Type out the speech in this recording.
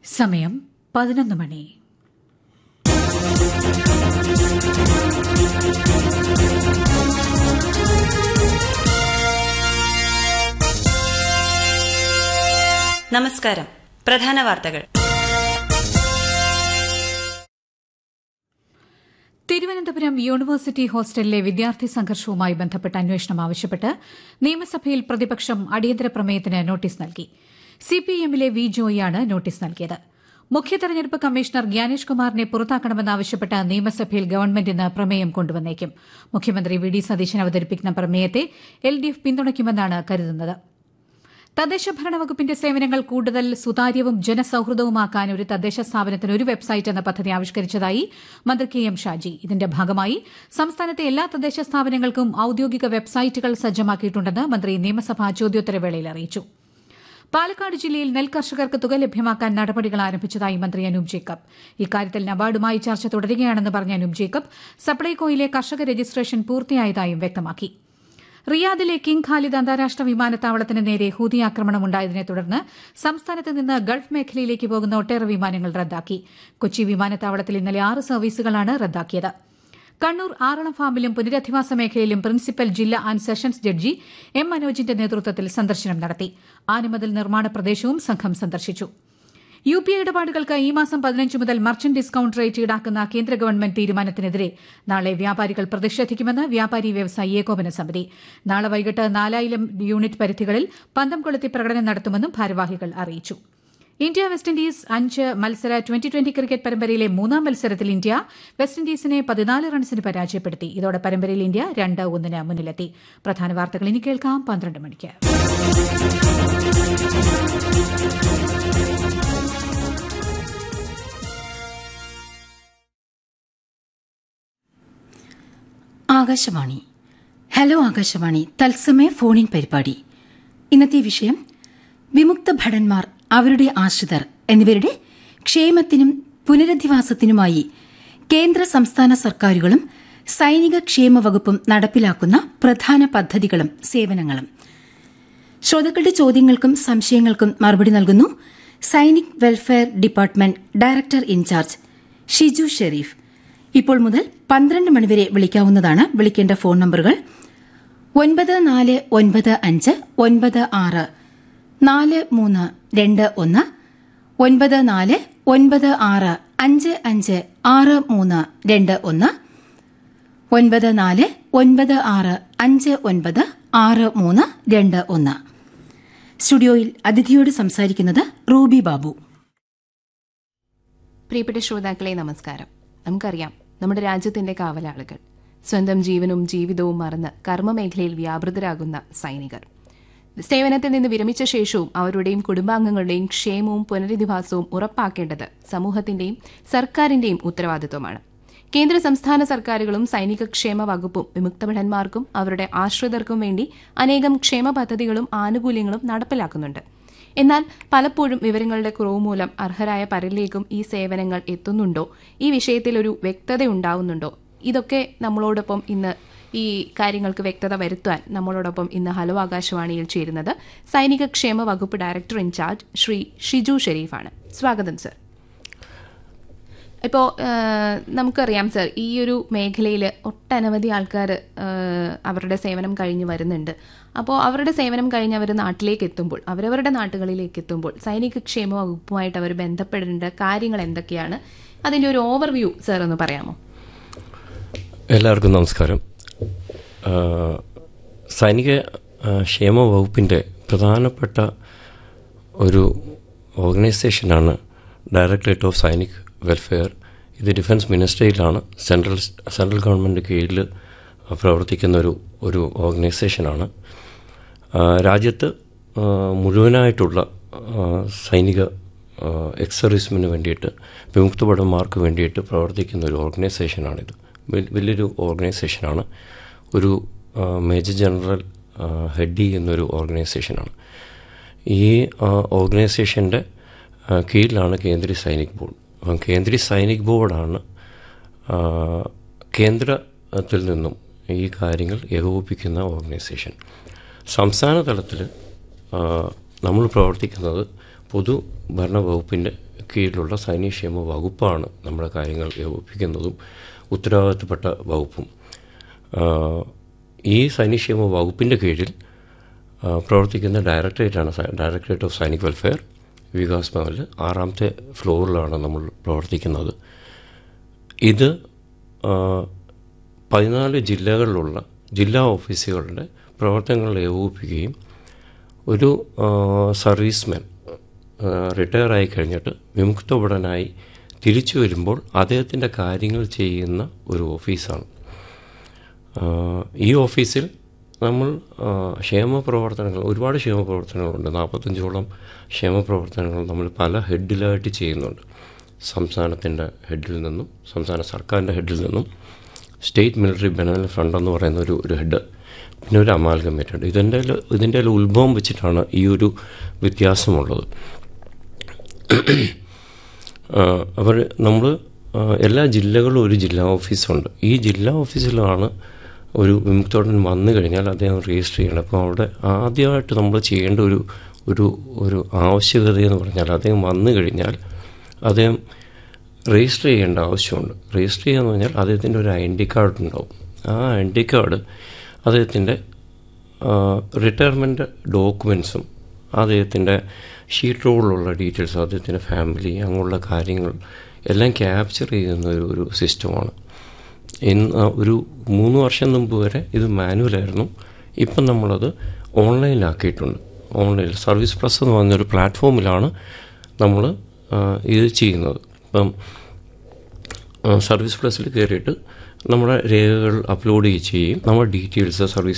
സമയം 11 മണി. നമസ്കാരം. പ്രധാന വാർത്തകൾ. തിരുവനന്തപുരം യൂണിവേഴ്സിറ്റി ഹോസ്റ്റലിലെ വിദ്യാർത്ഥി സംഘർഷവുമായി ബന്ധപ്പെട്ട അന്വേഷണം ആവശ്യപ്പെട്ട് നിയമസഭയിൽ പ്രതിപക്ഷം അടിയന്തര പ്രമേയത്തിന് നോട്ടീസ് നൽകി. സിപിഎമ്മിലെ വി ജോയിയാണ് നോട്ടീസ് നൽകിയത്. മുഖ്യ തെരഞ്ഞെടുപ്പ് കമ്മീഷണർ ഗ്യാനേഷ് കുമാറിനെ പുറത്താക്കണമെന്നാവശ്യപ്പെട്ട് നിയമസഭയിൽ ഗവൺമെന്റ് ഇന്ന് പ്രമേയം കൊണ്ടുവന്നേക്കും. മുഖ്യമന്ത്രി വി ഡി സതീശൻ അവതരിപ്പിക്കുന്ന പ്രമേയത്തെ LDF പിന്തുണയ്ക്കുമെന്നാണ് കരുതുന്നത്. തദ്ദേശ ഭരണ വകുപ്പിന്റെ സേവനങ്ങൾ കൂടുതൽ സുതാര്യവും ജനസൌഹൃദവുമാക്കാൻ ഒരു തദ്ദേശ സ്ഥാപനത്തിന് ഒരു വെബ്സൈറ്റ് എന്ന പദ്ധതി ആവിഷ്കരിച്ചതായി മന്ത്രി KM ഷാജി. ഇതിന്റെ ഭാഗമായി സംസ്ഥാനത്തെ എല്ലാ തദ്ദേശ സ്ഥാപനങ്ങൾക്കും ഔദ്യോഗിക വെബ്സൈറ്റുകൾ സജ്ജമാക്കിയിട്ടുണ്ടെന്ന് മന്ത്രി നിയമസഭാ ചോദ്യോത്തരവേളയിൽ അറിയിച്ചു. പാലക്കാട് ജില്ലയിൽ നെൽകർഷകർക്ക് തുക ലഭ്യമാക്കാൻ നടപടികൾ ആരംഭിച്ചതായി മന്ത്രി അനൂപ് ജേക്കബ്. ഇക്കാര്യത്തിൽ നബാർഡുമായി ചർച്ച തുടരുകയാണെന്ന് പറഞ്ഞ അനൂപ് ജേക്കബ് സപ്ലൈകോയിലെ കർഷക രജിസ്ട്രേഷൻ പൂർത്തിയായതായും വ്യക്തമാക്കി. റിയാദിലെ കിങ് ഖാലിദ് അന്താരാഷ്ട്ര വിമാനത്താവളത്തിന് നേരെ ഹൂതി ആക്രമണമുണ്ടായതിനെ തുടർന്ന് സംസ്ഥാനത്ത് നിന്ന് ഗൾഫ് മേഖലയിലേക്ക് പോകുന്ന ഒട്ടേറെ വിമാനങ്ങൾ റദ്ദാക്കി. കൊച്ചി വിമാനത്താവളത്തിൽ ഇന്നലെ 6 സർവീസുകളാണ് റദ്ദാക്കിയത്. കണ്ണൂർ ആറളം ഫാമിലും പുനരധിവാസ മേഖലയിലും പ്രിൻസിപ്പൽ ജില്ലാ ആൻഡ് സെഷൻസ് ജഡ്ജി M മനോജിന്റെ നേതൃത്വത്തിൽ സന്ദർശനം നടത്തി. ആനമതിൽ നിർമ്മാണ പ്രദേശവും സംഘം സന്ദർശിച്ചു. UPI ഇടപാടുകൾക്ക് ഈ മാസം 15 മുതൽ മർച്ചന്റ് ഡിസ്കൌണ്ട് റേറ്റ് ഈടാക്കുന്ന കേന്ദ്ര ഗവൺമെന്റ് തീരുമാനത്തിനെതിരെ നാളെ വ്യാപാരികൾ പ്രതിഷേധിക്കുമെന്ന് വ്യാപാരി വ്യവസായി ഏകോപന സമിതി. നാളെ വൈകിട്ട് 4000 യൂണിറ്റ് പരിധികളിൽ പന്തം കൊളുത്തി പ്രകടനം നടത്തുമെന്നും ഭാരവാഹികൾ അറിയിച്ചു. ഇന്ത്യ വെസ്റ്റ് ഇൻഡീസ് 5 മത്സര 2020 ക്രിക്കറ്റ് പരമ്പരയിലെ 3-ാം മത്സരത്തിൽ ഇന്ത്യ വെസ്റ്റ് ഇൻഡീസിനെ 14 റൺസിന് പരാജയപ്പെടുത്തി. ഇതോടെ പരമ്പരയിൽ ഇന്ത്യ 2-1 മുന്നിലെത്തി. പ്രധാന വാർത്തകൾ ഇനി കേൾക്കാം 12 മണിക്ക്. ആകാശവാണി. ഹലോ ആകാശവാണി തത്സമയ ഫോണിൻ പരിപാടി. ഇന്നത്തെ വിഷയം വിമുക്ത ഭടന്മാർ, അവരുടെ ആശ്രിതർ എന്നിവരുടെ ക്ഷേമത്തിനും പുനരധിവാസത്തിനുമായി കേന്ദ്ര സംസ്ഥാന സർക്കാരുകളും സൈനിക ക്ഷേമ വകുപ്പും നടപ്പിലാക്കുന്ന പ്രധാന പദ്ധതികളും സേവനങ്ങളും. ശ്രോതാക്കളുടെ ചോദ്യങ്ങൾക്കും സംശയങ്ങൾക്കും മറുപടി നൽകുന്നു സൈനിക് welfare department director in charge Shiju Sharif. ഇപ്പോൾ മുതൽ 12 മണിവരെ വിളിക്കാവുന്നതാണ്. വിളിക്കേണ്ട ഫോൺ നമ്പറുകൾ 9495964321, 9496556321, 9496596321. സ്റ്റുഡിയോയിൽ അതിഥിയോട് സംസാരിക്കുന്നത് റൂബി ബാബു. പ്രിയപ്പെട്ട ശ്രോതാക്കളെ നമസ്കാരം. നമുക്കറിയാം, നമ്മുടെ രാജ്യത്തിന്റെ കാവലാളുകൾ, സ്വന്തം ജീവനും ജീവിതവും മറന്ന് കർമ്മമേഖലയിൽ വ്യാപൃതരാകുന്ന സൈനികർ. സേവനത്തിൽ നിന്ന് വിരമിച്ച ശേഷവും അവരുടെയും കുടുംബാംഗങ്ങളുടെയും ക്ഷേമവും പുനരധിവാസവും ഉറപ്പാക്കേണ്ടത് സമൂഹത്തിന്റെയും സർക്കാരിന്റെയും ഉത്തരവാദിത്വമാണ്. കേന്ദ്ര സംസ്ഥാന സർക്കാരുകളും സൈനിക ക്ഷേമ വകുപ്പും വിമുക്തഭടന്മാർക്കും അവരുടെ ആശ്രിതർക്കും വേണ്ടി അനേകം ക്ഷേമ പദ്ധതികളും ആനുകൂല്യങ്ങളും നടപ്പിലാക്കുന്നുണ്ട്. എന്നാൽ പലപ്പോഴും വിവരങ്ങളുടെ കുറവ് മൂലം അർഹരായ പലരിലേക്കും ഈ സേവനങ്ങൾ എത്തുന്നുണ്ടോ, ഈ വിഷയത്തിൽ ഒരു വ്യക്തത ഉണ്ടാവുന്നുണ്ടോ, ഇതൊക്കെ നമ്മളോടൊപ്പം ഇന്ന് ഈ കാര്യങ്ങൾക്ക് വ്യക്തത വരുത്താൻ നമ്മളോടൊപ്പം ഇന്ന് ഹലോ ആകാശവാണിയിൽ ചേരുന്നത് സൈനിക ക്ഷേമ വകുപ്പ് ഡയറക്ടർ ഇൻചാർജ് ശ്രീ ഷിജു ഷെരീഫാണ്. സ്വാഗതം സർ. ഇപ്പോൾ നമുക്കറിയാം സർ, ഈ ഒരു മേഖലയിൽ ഒട്ടനവധി ആൾക്കാർ അവരുടെ സേവനം കഴിഞ്ഞ് വരുന്നുണ്ട്. അപ്പോൾ അവരുടെ സേവനം കഴിഞ്ഞ് അവർ നാട്ടിലേക്ക് എത്തുമ്പോൾ, അവരവരുടെ നാട്ടുകളിലേക്ക് എത്തുമ്പോൾ സൈനിക ക്ഷേമ വകുപ്പുമായിട്ട് അവർ ബന്ധപ്പെടേണ്ട കാര്യങ്ങൾ എന്തൊക്കെയാണ്? അതിൻ്റെ ഒരു ഓവർവ്യൂ സർ ഒന്ന് പറയാമോ? എല്ലാവർക്കും നമസ്കാരം. സൈനിക ക്ഷേമ വകുപ്പിൻ്റെ പ്രധാനപ്പെട്ട ഒരു ഓർഗനൈസേഷനാണ് ഡയറക്ടറേറ്റ് ഓഫ് സൈനിക് വെൽഫെയർ. ഇത് ഡിഫൻസ് മിനിസ്ട്രിയിലാണ്, സെൻട്രൽ ഗവൺമെൻറ് കീഴിൽ പ്രവർത്തിക്കുന്ന ഒരു ഓർഗനൈസേഷനാണ്. രാജ്യത്ത് മുഴുവനായിട്ടുള്ള സൈനിക എക്സർവീസ്മെന് വേണ്ടിയിട്ട്, വിമുക്ത ഭടന്മാർക്ക് വേണ്ടിയിട്ട് പ്രവർത്തിക്കുന്ന ഒരു ഓർഗനൈസേഷനാണിത്. വലിയൊരു ഓർഗനൈസേഷനാണ്. ഒരു മേജർ ജനറൽ ഹെഡ് ചെയ്യുന്നൊരു ഓർഗനൈസേഷനാണ്. ഈ ഓർഗനൈസേഷൻ്റെ കീഴിലാണ് കേന്ദ്രീയ സൈനിക് ബോർഡ്. കേന്ദ്രീയ സൈനിക് ബോർഡാണ് കേന്ദ്രത്തിൽ നിന്നും ഈ കാര്യങ്ങൾ ഏകോപിപ്പിക്കുന്ന ഓർഗനൈസേഷൻ. സംസ്ഥാന തലത്തിൽ നമ്മൾ പ്രവർത്തിക്കുന്നത് പൊതുഭരണ വകുപ്പിൻ്റെ കീഴിലുള്ള സൈനികക്ഷേമ വകുപ്പാണ് നമ്മുടെ കാര്യങ്ങൾ ഏകോപിപ്പിക്കുന്നതും ഉത്തരവാദിത്തപ്പെട്ട വകുപ്പും. ഈ സൈനികക്ഷേമ വകുപ്പിൻ്റെ കീഴിൽ പ്രവർത്തിക്കുന്ന directorate of Sainik welfare Vikas ഭവനിൽ 6ാമത്തെ ഫ്ലോറിലാണ് നമ്മൾ പ്രവർത്തിക്കുന്നത്. ഇത് 14 ജില്ലകളിലുള്ള ജില്ലാ ഓഫീസുകളുടെ പ്രവർത്തനങ്ങൾ ഏകോപിപ്പിക്കുകയും ഒരു സർവീസ്മാൻ റിട്ടയർ ആയി കഴിഞ്ഞിട്ട് വിമുക്തഭടനായി തിരിച്ചു വരുമ്പോൾ അദ്ദേഹത്തിൻ്റെ കാര്യങ്ങൾ ചെയ്യുന്ന ഒരു ഓഫീസാണ്. ഈ ഓഫീസിൽ നമ്മൾ ക്ഷേമപ്രവർത്തനങ്ങൾ, ഒരുപാട് ക്ഷേമപ്രവർത്തനങ്ങളുണ്ട്. 45ഓളം ക്ഷേമപ്രവർത്തനങ്ങൾ നമ്മൾ പല ഹെഡിലായിട്ട് ചെയ്യുന്നുണ്ട്. സംസ്ഥാനത്തിൻ്റെ ഹെഡിൽ നിന്നും, സംസ്ഥാന സർക്കാരിൻ്റെ ഹെഡിൽ നിന്നും, സ്റ്റേറ്റ് മിലിറ്ററി ബെനവലന്റ് ഫണ്ട് എന്ന് പറയുന്ന ഒരു ഹെഡ്, പിന്നെ ഒരു അമാൽഗമേറ്റ് ഉണ്ട്. ഇതിൻ്റെ ഉത്ഭവം വെച്ചിട്ടാണ് ഈ ഒരു വ്യത്യാസമുള്ളത്. അവർ നമ്മൾ എല്ലാ ജില്ലകളിലും ഒരു ജില്ലാ ഓഫീസുണ്ട്. ഈ ജില്ലാ ഓഫീസിലാണ് ഒരു വിമുക്തഭടൻ വന്നു കഴിഞ്ഞാൽ അദ്ദേഹം രജിസ്റ്റർ ചെയ്യണം. അപ്പോൾ അവിടെ ആദ്യമായിട്ട് നമ്മൾ ചെയ്യേണ്ട ഒരു ആവശ്യകതയെന്ന് പറഞ്ഞാൽ, അദ്ദേഹം വന്നു കഴിഞ്ഞാൽ അദ്ദേഹം രജിസ്റ്റർ ചെയ്യേണ്ട ആവശ്യമുണ്ട്. രജിസ്റ്റർ ചെയ്യുക എന്ന് പറഞ്ഞാൽ അദ്ദേഹത്തിൻ്റെ ഒരു ഐഡൻറ്റി കാർഡ് ഉണ്ടാവും. ആ ഐഡൻറ്റി കാർഡ് അദ്ദേഹത്തിൻ്റെ റിട്ടയർമെൻറ്റ് ഡോക്യുമെൻസും അദ്ദേഹത്തിൻ്റെ ഷീറ്റ് റോളിലുള്ള ഡീറ്റെയിൽസ്, അദ്ദേഹത്തിൻ്റെ ഫാമിലി, അങ്ങനെയുള്ള കാര്യങ്ങൾ എല്ലാം ക്യാപ്ചർ ചെയ്യുന്ന ഒരു സിസ്റ്റമാണ്. ഒരു 3 വർഷം മുമ്പ് വരെ ഇത് മാനുവലായിരുന്നു. ഇപ്പം നമ്മളത് ഓൺലൈനിലാക്കിയിട്ടുണ്ട്. ഓൺലൈനിൽ സർവീസ് പ്ലസ് എന്ന് പറഞ്ഞൊരു പ്ലാറ്റ്ഫോമിലാണ് നമ്മൾ ഇത് ചെയ്യുന്നത്. ഇപ്പം സർവീസ് പ്ലസിൽ കയറിയിട്ട് നമ്മുടെ രേഖകൾ അപ്ലോഡ് ചെയ്യുകയും നമ്മുടെ ഡീറ്റെയിൽസ് സർവീസ്